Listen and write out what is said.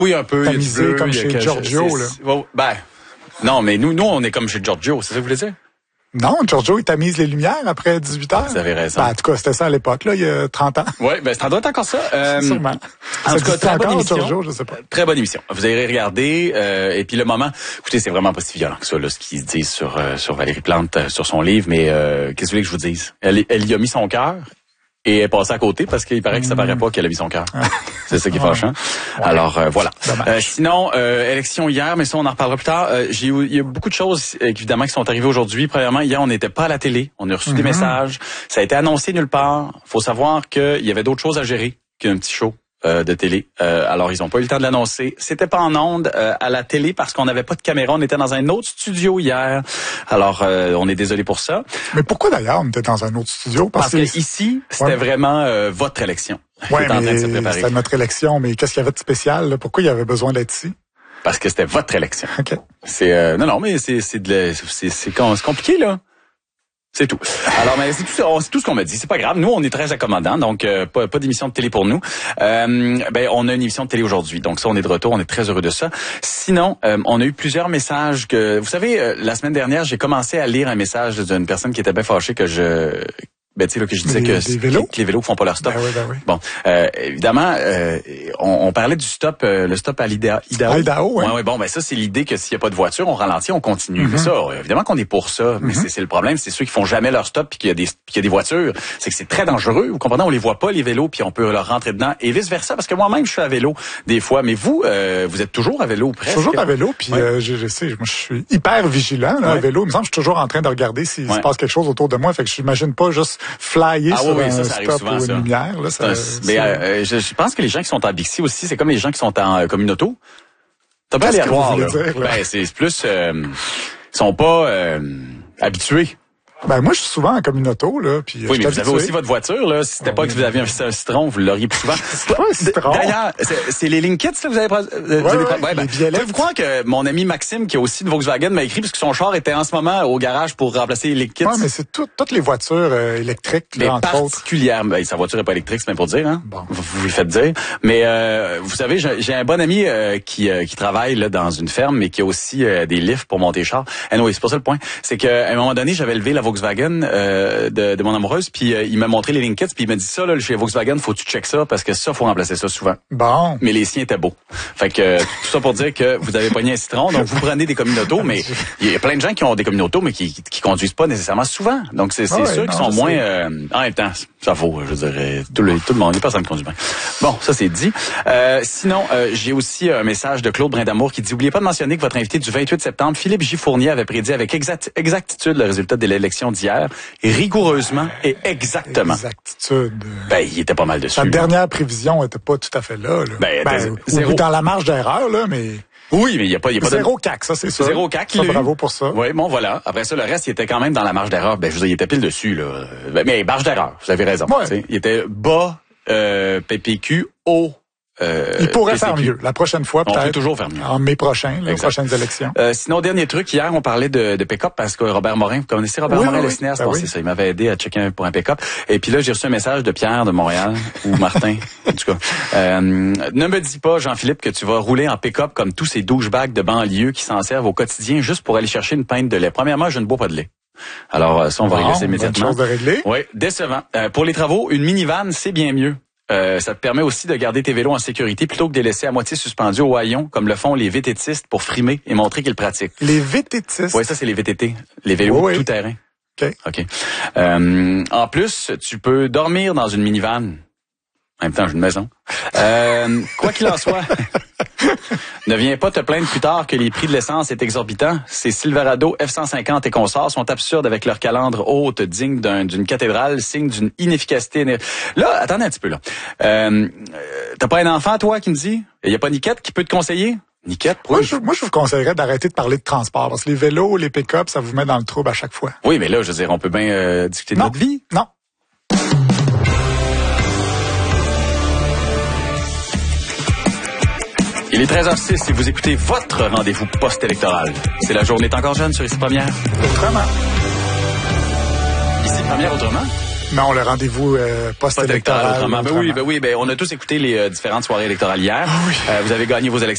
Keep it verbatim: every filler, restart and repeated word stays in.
Oui, un peu. Tamisé bleu, comme chez Giorgio, là. Oh, ben, non, mais nous, nous, on est comme chez Giorgio, c'est ça que vous voulez dire? Non, Giorgio, il tamise les lumières après dix-huit heures. Vous avez raison. Ben, en tout cas, c'était ça à l'époque, là, il y a trente ans. Oui, ben, ça doit être encore ça. Euh, Sûrement. En tout cas, très bonne émission. Giorgio, je sais pas. Très bonne émission. Vous allez regarder, euh, et puis le moment, écoutez, c'est vraiment pas si violent que ça, là, ce qu'ils se disent sur, euh, sur Valérie Plante, euh, sur son livre, mais euh, qu'est-ce que vous voulez que je vous dise? Elle, elle y a mis son cœur. Et elle est passée à côté parce qu'il paraît que ça paraît pas qu'elle a mis son cœur. C'est ça qui est fâchant. Ouais. Alors euh, voilà. Euh, sinon, euh, élection hier, mais ça on en reparlera plus tard. Euh, j'ai eu, il y a beaucoup de choses évidemment qui sont arrivées aujourd'hui. Premièrement, hier on n'était pas à la télé, on a reçu mm-hmm. des messages. Ça a été annoncé nulle part. Faut savoir qu'il y avait d'autres choses à gérer qu'un petit show. Euh, de télé. Euh, alors, ils ont pas eu le temps de l'annoncer. C'était pas en ondes euh, à la télé parce qu'on n'avait pas de caméra. On était dans un autre studio hier. Alors, euh, on est désolé pour ça. Mais pourquoi d'ailleurs on était dans un autre studio? Parce, parce que ici, c'était ouais. vraiment euh, votre élection. Oui, mais c'était notre élection. Mais qu'est-ce qu'il y avait de spécial? Là? Pourquoi il y avait besoin d'être ici? Parce que c'était votre élection. OK. C'est euh, non, non, mais c'est c'est de c'est c'est compliqué là. C'est tout. Alors, mais c'est tout, c'est tout ce qu'on m'a dit. C'est pas grave. Nous, on est très accommodants, donc euh, pas, pas d'émission de télé pour nous. Euh, ben, on a une émission de télé aujourd'hui, donc ça, on est de retour. On est très heureux de ça. Sinon, euh, on a eu plusieurs messages que, vous savez, euh, la semaine dernière, j'ai commencé à lire un message d'une personne qui était bien fâchée que je. Ben tu sais là que je disais des, que, des vélos? que les vélos font pas leur stop. Ben oui, ben oui. Bon, euh, évidemment, euh, on, on parlait du stop, euh, le stop à l'Idaho. À Idaho, oui. Ouais, ouais, bon, ben ça c'est l'idée que s'il y a pas de voiture, on ralentit, on continue. Mm-hmm. Mais ça, évidemment qu'on est pour ça. Mm-hmm. Mais c'est, c'est le problème, c'est ceux qui font jamais leur stop puis qu'il y a des, puis qu'il y a des voitures, c'est que c'est très dangereux. Vous comprenez, on les voit pas les vélos puis on peut leur rentrer dedans et vice versa. Parce que moi-même je suis à vélo des fois, mais vous, euh, vous êtes toujours à vélo presque. Toujours à vélo puis ouais. euh, je, je sais, moi je suis hyper vigilant là, ouais. à vélo. Il me semble que je suis toujours en train de regarder s'il ouais. se passe quelque chose autour de moi. Fait que je m'imagine pas juste flyer. Ah, oui, oui, ça, ça arrive souvent, ça. Lumière, là, ça mais euh, je, je pense que les gens qui sont en Bixi aussi, c'est comme les gens qui sont en euh, communauto. T'as pas aléatoire, là. Dire, là. Ben, c'est plus... Euh, ils sont pas euh, habitués. Ben moi je suis souvent en communauto là puis oui mais vous avez aussi votre voiture là si c'était oh, pas que vous aviez un citron vous l'auriez plus souvent. C'est pas un citron. D'ailleurs c'est, c'est les Linkits que vous avez pris euh, ouais, ouais, ouais, ben, vous croire que mon ami Maxime qui a aussi de Volkswagen m'a écrit parce que son char était en ce moment au garage pour remplacer les Linkits. Ouais mais c'est tout, toutes les voitures euh, électriques là, mais entre particulièrement ben, sa voiture est pas électrique c'est même pour dire hein. Bon. Vous, vous le faites dire mais euh, vous savez j'ai, j'ai un bon ami euh, qui euh, qui travaille là dans une ferme mais qui a aussi euh, des lifts pour monter char. Anyway, c'est pas ça le point, c'est qu'à un moment donné j'avais levé la Volkswagen euh, De, de mon amoureuse, puis euh, il m'a montré les Linkits, puis il m'a dit ça là, chez Volkswagen, faut que tu check ça parce que ça faut remplacer ça souvent. Bon. Mais les siens étaient beaux. Fait que euh, tout ça pour dire que vous avez pogné un citron, donc vous prenez des communautos, mais il y a plein de gens qui ont des communautos mais qui qui conduisent pas nécessairement souvent. Donc c'est c'est ah sûr ouais, qu'ils sont moins euh, en même temps, ça vaut, je dirais tout le tout le monde, il n'y a personne qui conduit bien. Bon, ça c'est dit. Euh, sinon, euh, j'ai aussi un message de Claude Brindamour qui dit oubliez pas de mentionner que votre invité du vingt-huit septembre, Philippe J. Fournier, avait prédit avec exact, exactitude le résultat de l'élection d'hier. Rigoureusement et exactement. Exactitude. Ben, il était pas mal dessus. La dernière prévision était pas tout à fait là. là. Ben, ben zéro. Dans la marge d'erreur, là, mais... Oui, mais il y a pas... Y a pas zéro de... C A C, ça, c'est ça. Zéro C A C. Ça, bravo pour ça. Oui, bon, voilà. Après ça, le reste, il était quand même dans la marge d'erreur. Ben, je veux dire, il était pile dessus, là. Ben, mais marge d'erreur, vous avez raison. Ouais. Il était bas euh, P P Q, haut Euh, il pourrait P C Q. Faire mieux. La prochaine fois, peut-être. On peut toujours faire mieux. En mai prochain, les prochaines élections. Euh, sinon, dernier truc, hier, on parlait de, de pick-up parce que Robert Morin, vous connaissez Robert oui, Morin, oui, le cinéaste? Ben bon, oui. c'est ça. Il m'avait aidé à checker pour un pick-up. Et puis là, j'ai reçu un message de Pierre de Montréal, ou Martin, en tout cas. Euh, ne me dis pas, Jean-Philippe, que tu vas rouler en pick-up comme tous ces douchebags de banlieue qui s'en servent au quotidien juste pour aller chercher une pinte de lait. Premièrement, je ne bois pas de lait. Alors, ça, on va bon, régler ça immédiatement. Chose de régler. Oui, décevant. Euh, pour les travaux, une minivan, c'est bien mieux. Euh, ça te permet aussi de garder tes vélos en sécurité plutôt que de les laisser à moitié suspendus au haillon, comme le font les V T Tistes pour frimer et montrer qu'ils pratiquent. Les V T Tistes? Oui, ça, c'est les V T T. Les vélos oui, oui. tout terrain. OK. OK. Euh, en plus, tu peux dormir dans une minivan. En même temps, j'ai une maison. Euh, quoi qu'il en soit, ne viens pas te plaindre plus tard que les prix de l'essence est exorbitant. Ces Silverado F cent cinquante et consorts sont absurdes avec leur calandre haute, digne d'un, d'une cathédrale, signe d'une inefficacité. Là, attendez un petit peu, là. Euh, t'as pas un enfant, toi, qui me dit? Il y a pas Niquette qui peut te conseiller? Niquette, moi je, moi, je vous conseillerais d'arrêter de parler de transport, parce que les vélos, les pick-up, ça vous met dans le trouble à chaque fois. Oui, mais là, je veux dire, on peut bien euh, discuter de non. notre vie. Non. Il est treize heures six et vous écoutez votre rendez-vous post-électoral. C'est la journée est encore jeune sur Ici Première. Autrement. Ici Première, autrement? Non, le rendez-vous euh, post-électoral. Autrement. Ben oui, ben oui, ben on a tous écouté les euh, différentes soirées électorales hier. Ah oui. Euh, vous avez gagné vos élections.